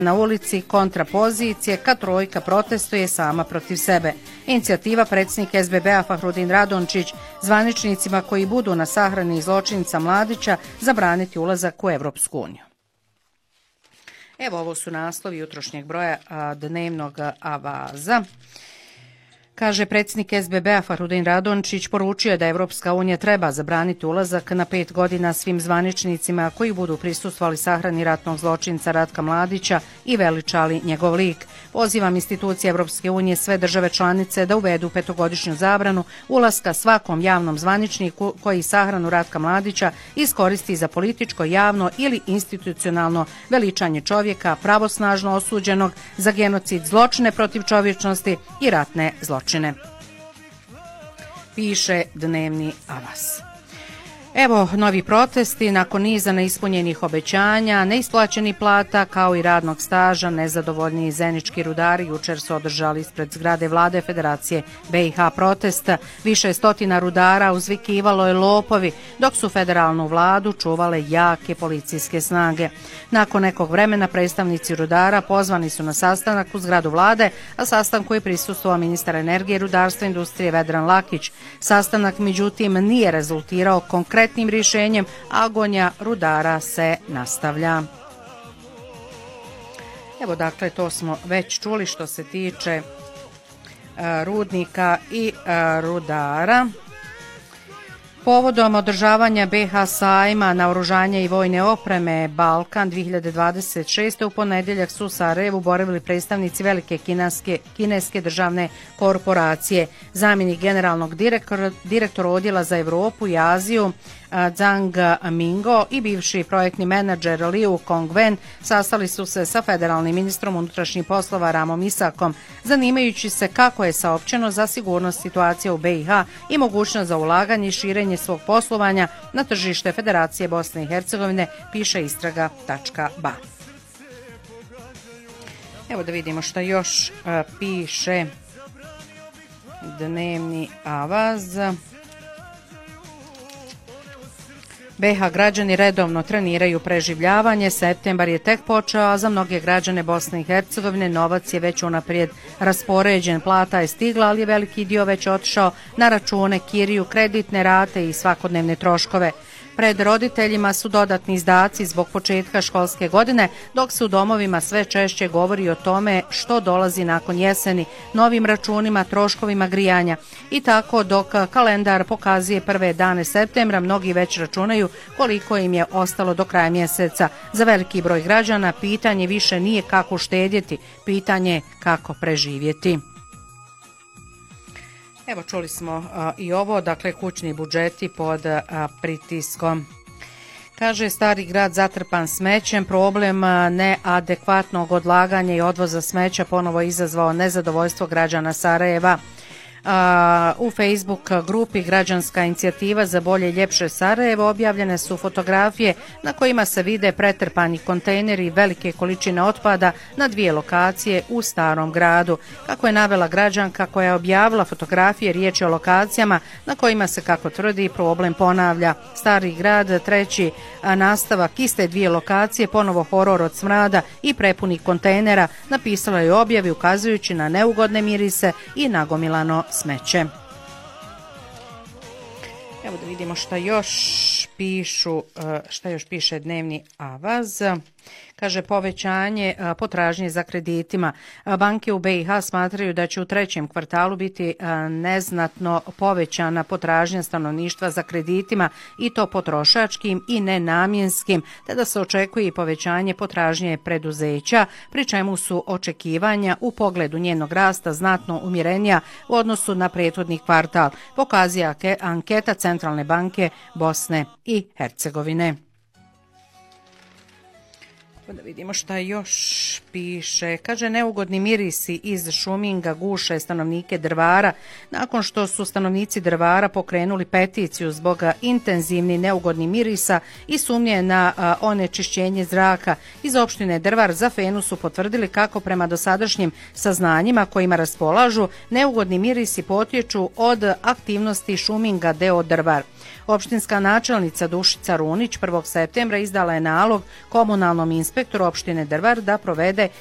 na ulici kontrapozicije kad trojka protestuje sama protiv sebe. Inicijativa predsjednik SBB-a Fahrudin Radončić zvaničnicima koji budu na sahrani zločinca Mladića zabraniti ulazak u Evropsku uniju. Evo, ovo su naslovi jutrošnjeg broja dnevnog Avaza. Kaže, predsjednik SBB-a Fahrudin Radončić poručio da Evropska unija treba zabraniti ulazak na 5 godina svim zvaničnicima koji budu prisustvovali sahrani ratnog zločinca Ratka Mladića i veličali njegov lik. Pozivam institucije Evropske unije sve države članice da uvedu 5-godišnju zabranu ulaska svakom javnom zvaničniku koji sahranu Ratka Mladića iskoristi za političko, javno ili institucionalno veličanje čovjeka pravosnažno osuđenog za genocid, zločine protiv čovječnosti i ratne zločine. Piše dnevni Avaz. Evo, novi protesti nakon niza neispunjenih obećanja, neisplaćenih plata kao i radnog staža. Nezadovoljni zenički rudari jučer su održali ispred zgrade Vlade Federacije BiH protesta. Više stotina rudara uzvikivalo je lopovi, dok su federalnu vladu čuvale jake policijske snage. Nakon nekog vremena predstavnici rudara pozvani su na sastanak u zgradu Vlade, a sastanku je prisustvovao ministar energije, rudarstva i industrije Vedran Lakić. Sastanak međutim nije rezultirao konkretnim rješenjem, a agonija rudara se nastavlja. Evo, dakle, to smo već čuli što se tiče rudnika i rudara. Povodom održavanja BiH sajma naoružanja i vojne opreme Balkan 2026. u ponedjeljak su u Sarajevu boravili predstavnici velike kineske državne korporacije. Zamjenik generalnog direktora odjela za Evropu i Aziju Zhang Mingo i bivši projektni menadžer Liu Kongwen sastali su se sa federalnim ministrom unutrašnjih poslova Ramom Isakom, zanimajući se kako je saopćeno za sigurnost situacije u BiH i mogućnost za ulaganje i širenje svog poslovanja na tržište Federacije Bosne i Hercegovine, piše istraga.ba. Evo da vidimo šta još piše dnevni Avaz. BiH građani redovno treniraju preživljavanje, septembar je tek počeo, a za mnoge građane Bosne i Hercegovine novac je već unaprijed raspoređen, plata je stigla, ali je veliki dio već otišao na račune, kiriju, kreditne rate i svakodnevne troškove. Pred roditeljima su dodatni izdaci zbog početka školske godine, dok se u domovima sve češće govori o tome što dolazi nakon jeseni, novim računima, troškovima grijanja. I tako dok kalendar pokazuje prve dane septembra, mnogi već računaju koliko im je ostalo do kraja mjeseca. Za veliki broj građana pitanje više nije kako štedjeti, pitanje je kako preživjeti. Evo, čuli smo i ovo, dakle, kućni budžeti pod pritiskom. Kaže, Stari grad zatrpan smećem, problem neadekvatnog odlaganja i odvoza smeća ponovo izazvao nezadovoljstvo građana Sarajeva. U Facebook grupi Građanska inicijativa za bolje i ljepše Sarajevo objavljene su fotografije na kojima se vide pretrpani kontejneri i velike količine otpada na 2 lokacije u Starom gradu. Kako je navela građanka koja je objavila fotografije, riječ je o lokacijama na kojima se, kako tvrdi, problem ponavlja. Stari grad, treći nastavak iste 2 lokacije, ponovo horor od smrada i prepunih kontejnera, napisala je objavi ukazujući na neugodne mirise i nagomilano smeće. Evo da vidimo šta još piše dnevni Avaz. Kaže, povećanje potražnje za kreditima. Banke u BiH smatraju da će u 3. kvartalu biti neznatno povećana potražnja stanovništva za kreditima, i to potrošačkim i nenamjenskim, te da se očekuje i povećanje potražnje preduzeća, pri čemu su očekivanja u pogledu njenog rasta znatno umjerenija u odnosu na prethodni kvartal, pokazuje anketa Centralne banke Bosne i Hercegovine. Da vidimo šta još piše. Kaže, neugodni mirisi iz Šuminga guše stanovnike Drvara. Nakon što su stanovnici Drvara pokrenuli peticiju zbog intenzivnih neugodnih mirisa i sumnje na onečišćenje zraka, iz opštine Drvar za Fenu su potvrdili kako prema dosadašnjim saznanjima kojima raspolažu, neugodni mirisi potječu od aktivnosti Šuminga d.o. Drvar. Opštinska načelnica Dušica Runić 1. septembra izdala je nalog komunalnom inspektoru inspektoru opštine Drvar da provede